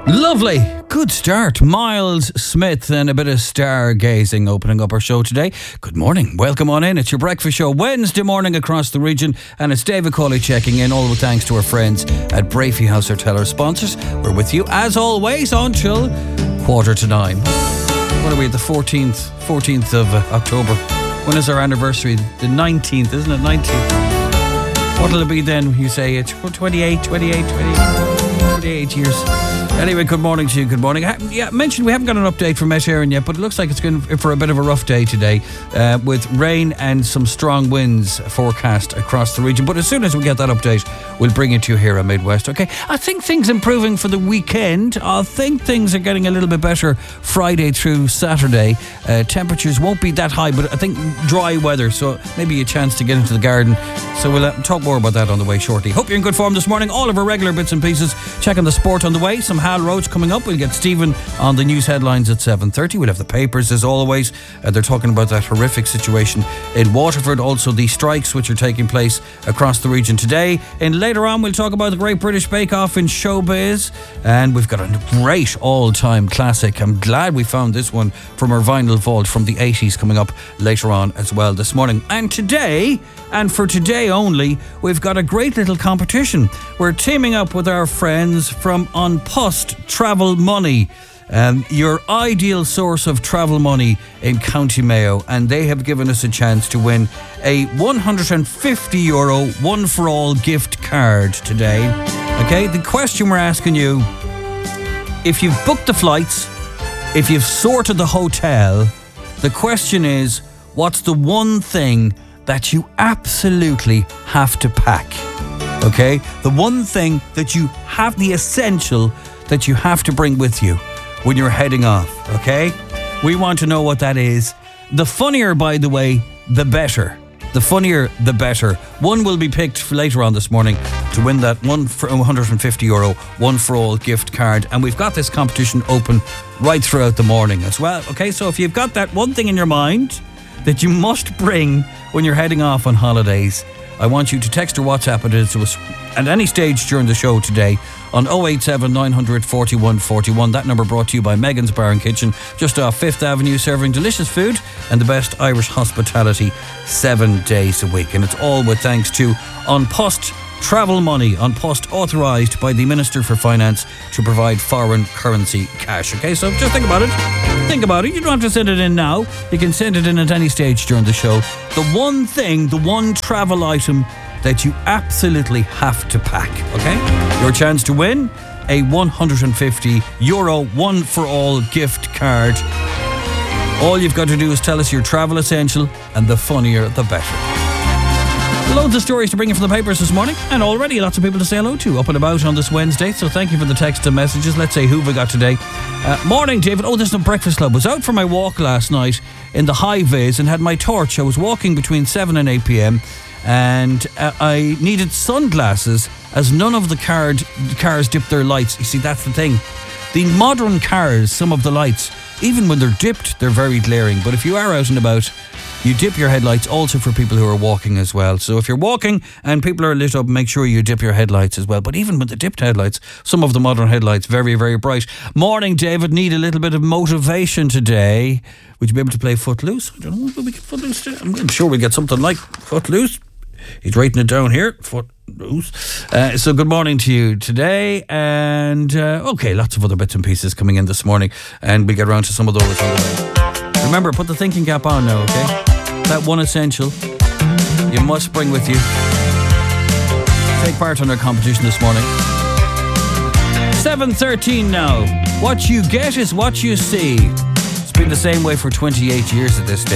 Lovely. Good start. Miles Smith and a bit of stargazing opening up our show today. Good morning. Welcome on in. It's your breakfast show Wednesday morning across the region, and it's David Cawley checking in, all with thanks to our friends at Brafey House Hotel, our sponsors. We're with you as always until 9:15. What are we at, the 14th of October? When is our anniversary? The 19th, isn't it? 19th. What'll it be then? You say it's 28 years. Anyway, good morning to you. Good morning. I mentioned we haven't got an update from Met Éireann yet, but it looks like it's going for a bit of a rough day today, with rain and some strong winds forecast across the region. But as soon as we get that update, we'll bring it to you here on Midwest. Okay, I think things improving for the weekend. I think things are getting a little bit better Friday through Saturday. Temperatures won't be that high, but I think dry weather, so maybe a chance to get into the garden. So we'll talk more about that on the way shortly. Hope you're in good form this morning. All of our regular bits and pieces. Checking the sport on the way. Some Hal Roach coming up. We'll get Stephen on the news headlines at 7:30. We'll have the papers as always. They're talking about that horrific situation in Waterford. Also the strikes which are taking place across the region today. And later on we'll talk about the Great British Bake Off in showbiz. And we've got a great all-time classic. I'm glad we found this one from our vinyl vault from the 80s coming up later on as well this morning. And today, and for today only, we've got a great little competition. We're teaming up with our friends from An Post Travel Money, your ideal source of travel money in County Mayo, and they have given us a chance to win a €150 one-for-all gift card today. Okay, the question we're asking you: if you've booked the flights, if you've sorted the hotel, the question is, what's the one thing that you absolutely have to pack? Okay, the one thing that you have, the essential that you have to bring with you when you're heading off. Okay, we want to know what that is. The funnier, by the way, the better. The funnier, the better. One will be picked for later on this morning to win that €150 one-for-all gift card. And we've got this competition open right throughout the morning as well. Okay, so if you've got that one thing in your mind that you must bring when you're heading off on holidays, I want you to text or WhatsApp it to us at any stage during the show today on 087 900 41 41. That number brought to you by Megan's Bar and Kitchen, just off 5th Avenue, serving delicious food and the best Irish hospitality 7 days a week. And it's all with thanks to An Post Travel Money. An Post, authorised by the Minister for Finance to provide foreign currency cash. Okay, so just think about it. Think about it. You don't have to send it in now. You can send it in at any stage during the show. The one thing, the one travel item that you absolutely have to pack. Okay? Your chance to win a €150 one-for-all gift card. All you've got to do is tell us your travel essential, and the funnier the better. Loads of stories to bring you from the papers this morning, and already lots of people to say hello to up and about on this Wednesday, so thank you for the text and messages. Let's say who we got today. Morning, David. Oh, this is the Breakfast Club. Was out for my walk last night in the high vis and had my torch. I was walking between 7 and 8 p.m. and I needed sunglasses as none of the cars dipped their lights. You see, that's the thing. The modern cars, some of the lights, even when they're dipped, they're very glaring. But if you are out and about, you dip your headlights, also for people who are walking as well. So if you're walking and people are lit up, make sure you dip your headlights as well. But even with the dipped headlights, some of the modern headlights, very, very bright. Morning, David. Need a little bit of motivation today. Would you be able to play Footloose? I don't know. Will we get Footloose today? I'm sure we'll get something like Footloose. He's writing it down here. Footloose. So good morning to you today. And, okay, lots of other bits and pieces coming in this morning. And we'll get around to some of those on the way. Remember, put the thinking cap on now, okay? That one essential you must bring with you. Take part in our competition this morning. 7:13 now. What you get is what you see. It's been the same way for 28 years at this stage.